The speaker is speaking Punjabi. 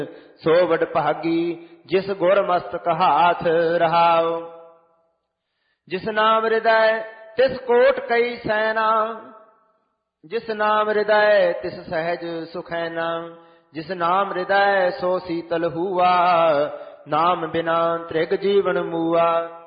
ਸੋ ਵਡ ਭਾਗੀ ਜਿਸ ਗੁਰ ਮਸਤਕ ਹਾਥ ਰਹਾਉ। ਜਿਸ ਨਾਮ ਹਿਰਦੈ ਤਿਸ ਕੋਟ ਕਈ ਸੈਨਾ, ਜਿਸ ਨਾਮ ਹਿਰਦੈ ਤਿਸ ਸਹਿਜ ਸੁਖੈਨਾ। ਜਿਸ ਨਾਮ ਹਿਰਦੈ ਸੋ ਸੀਤਲ ਹੂਆ, ਨਾਮ ਬਿਨਾ ਤ੍ਰਿਗ ਜੀਵਨ ਮੂਆ।